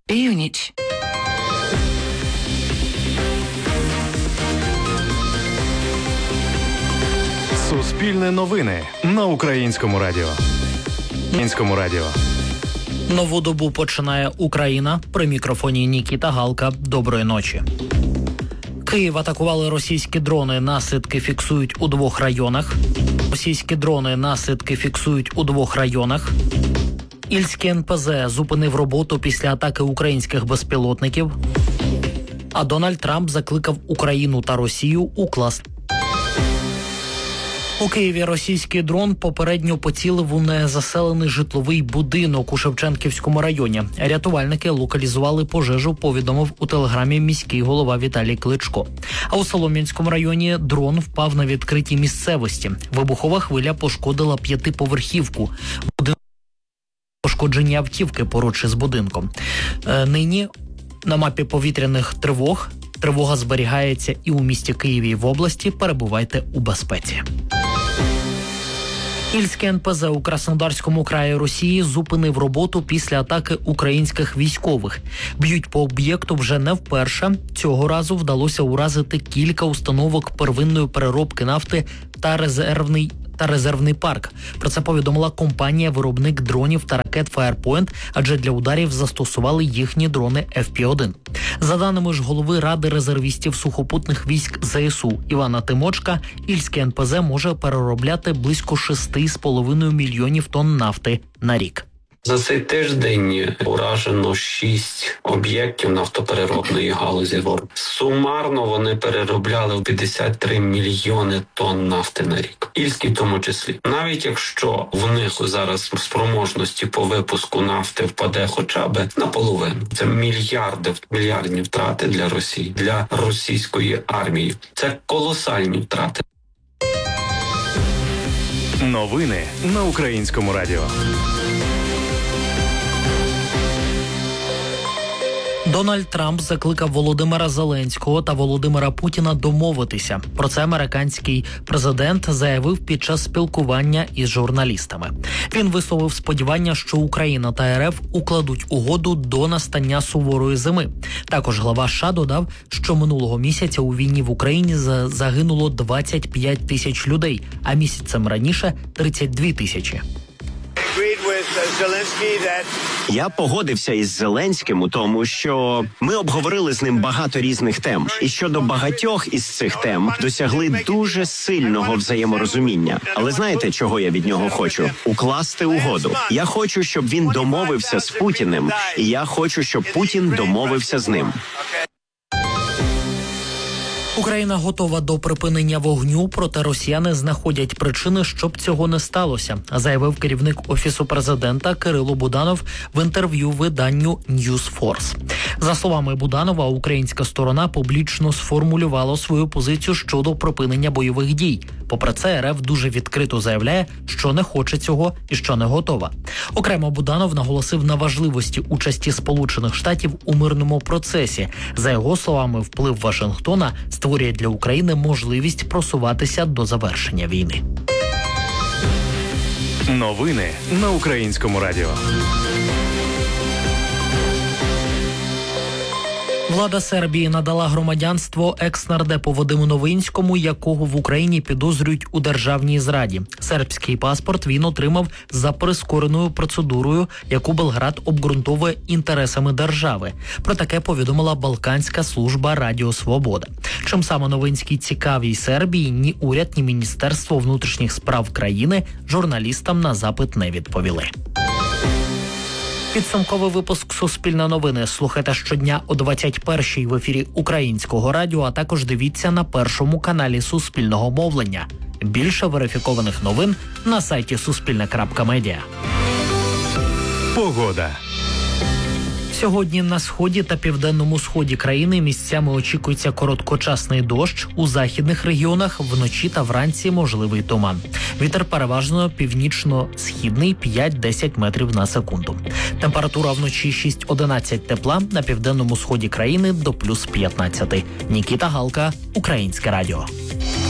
Північ. Суспільне новини на Українському радіо. Нову добу починає Україна. При мікрофоні Нікіта Галка. Доброї ночі. Київ атакували російські дрони. Наслідки фіксують у 2 районах. Ільський НПЗ зупинив роботу після атаки українських безпілотників. А Дональд Трамп закликав Україну та Росію укласти. У Києві російський дрон попередньо поцілив у незаселений житловий будинок у Шевченківському районі. Рятувальники локалізували пожежу, повідомив у телеграмі міський голова Віталій Кличко. А у Солом'янському районі дрон впав на відкритій місцевості. Вибухова хвиля пошкодила 5-поверхівку. Пошкоджені автівки поруч із будинком. Нині на мапі повітряних тривог тривога зберігається і у місті Києві, і в області. Перебувайте у безпеці. Ільський НПЗ у Краснодарському краї Росії зупинив роботу після атаки українських військових. Б'ють по об'єкту вже не вперше. Цього разу вдалося уразити кілька установок первинної переробки нафти та резервний парк. Про це повідомила компанія-виробник дронів та ракет Firepoint, адже для ударів застосували їхні дрони FP-1. За даними ж голови Ради резервістів сухопутних військ ЗСУ Івана Тимочка, Ільський НПЗ може переробляти близько 6,5 мільйонів тонн нафти на рік. За цей тиждень уражено 6 об'єктів нафтопереробної галузі. Сумарно вони переробляли 53 мільйони тонн нафти на рік. Ільський в тому числі. Навіть якщо в них зараз спроможності по випуску нафти впаде хоча б наполовину. Це мільярдні втрати для Росії, для російської армії. Це колосальні втрати. Новини на Українському радіо. Дональд Трамп закликав Володимира Зеленського та Володимира Путіна домовитися. Про це американський президент заявив під час спілкування із журналістами. Він висловив сподівання, що Україна та РФ укладуть угоду до настання суворої зими. Також глава США додав, що минулого місяця у війні в Україні загинуло 25 тисяч людей, а місяцем раніше – 32 тисячі. Я погодився із Зеленським у тому, що ми обговорили з ним багато різних тем. І щодо багатьох із цих тем досягли дуже сильного взаєморозуміння. Але знаєте, чого я від нього хочу? Укласти угоду. Я хочу, щоб він домовився з Путіним, і я хочу, щоб Путін домовився з ним. Україна готова до припинення вогню, проте росіяни знаходять причини, щоб цього не сталося, заявив керівник Офісу президента Кирило Буданов в інтерв'ю виданню Newsforce. За словами Буданова, українська сторона публічно сформулювала свою позицію щодо припинення бойових дій. Попри це, РФ дуже відкрито заявляє, що не хоче цього і що не готова. Окремо Буданов наголосив на важливості участі Сполучених Штатів у мирному процесі. За його словами, вплив Вашингтона створює для України можливість просуватися до завершення війни. Новини на Українському радіо. Влада Сербії надала громадянство екс-нардепу Вадиму Новинському, якого в Україні підозрюють у державній зраді. Сербський паспорт він отримав за прискореною процедурою, яку Белград обґрунтовує інтересами держави. Про таке повідомила Балканська служба Радіо Свобода. Чим саме Новинський цікавий Сербії, ні уряд, ні Міністерство внутрішніх справ країни журналістам на запит не відповіли. Підсумковий випуск «Суспільне новини» слухайте щодня о 21-й в ефірі Українського радіо, а також дивіться на першому каналі Суспільного мовлення. Більше верифікованих новин на сайті suspilne.media. Погода. Сьогодні на сході та південному сході країни місцями очікується короткочасний дощ, у західних регіонах вночі та вранці можливий туман. Вітер переважно північно-східний 5-10 метрів на секунду. Температура вночі 6-11 тепла, на південному сході країни до плюс 15. Нікіта Галка, Українське радіо.